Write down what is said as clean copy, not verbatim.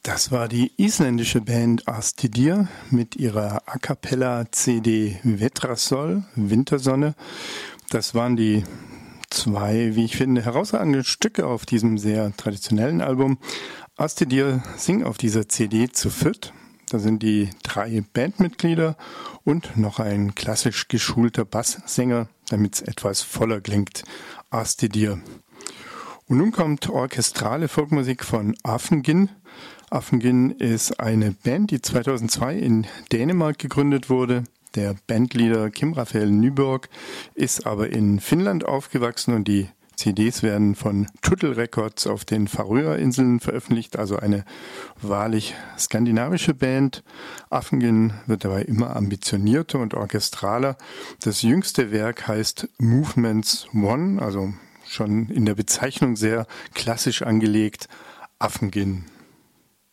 Das war die isländische Band Astidir mit ihrer A Cappella CD Vetrasol, Wintersonne. Das waren die zwei, wie ich finde, herausragende Stücke auf diesem sehr traditionellen Album. Astidir singen auf dieser CD zu viert. Da sind die 3 Bandmitglieder und noch ein klassisch geschulter Basssänger, damit es etwas voller klingt. Astidir. Und nun kommt orchestrale Folkmusik von Afengin. Afengin ist eine Band, die 2002 in Dänemark gegründet wurde. Der Bandleader Kim Raphael Nyborg ist aber in Finnland aufgewachsen und die CDs werden von Tuttle Records auf den Färöerinseln veröffentlicht, also eine wahrlich skandinavische Band. Afengin wird dabei immer ambitionierter und orchestraler. Das jüngste Werk heißt Movements One, also schon in der Bezeichnung sehr klassisch angelegt, Afengin.